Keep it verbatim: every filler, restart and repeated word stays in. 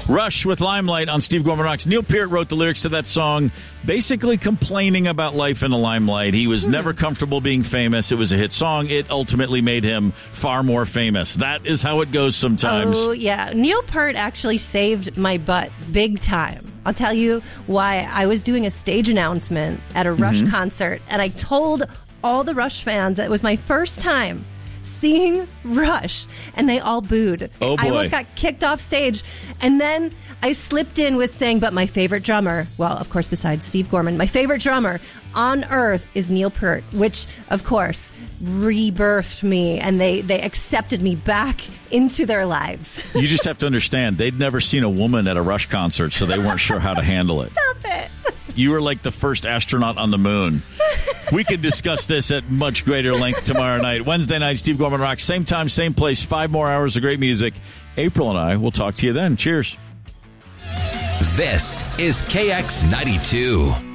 Rush with Limelight on Steve Gorman Rocks. Neil Peart wrote the lyrics to that song, basically complaining about life in the limelight. He was hmm. never comfortable being famous. It was a hit song. It ultimately made him far more famous. That is how it goes sometimes. Oh, yeah. Neil Peart actually saved my butt big time. I'll tell you why. I was doing a stage announcement at a Rush mm-hmm. concert, and I told all the Rush fans that it was my first time seeing Rush, and they all booed. Oh, boy. I almost got kicked off stage, and then I slipped in with saying, but my favorite drummer, well, of course, besides Steve Gorman, my favorite drummer on earth is Neil Peart, which, of course, rebirthed me, and they, they accepted me back into their lives. You just have to understand, they'd never seen a woman at a Rush concert, so they weren't sure how to handle it. Stop it. You were like the first astronaut on the moon. We could discuss this at much greater length tomorrow night. Wednesday night, Steve Gorman Rocks. Same time, same place. Five more hours of great music. April and I will talk to you then. Cheers. This is K X ninety-two.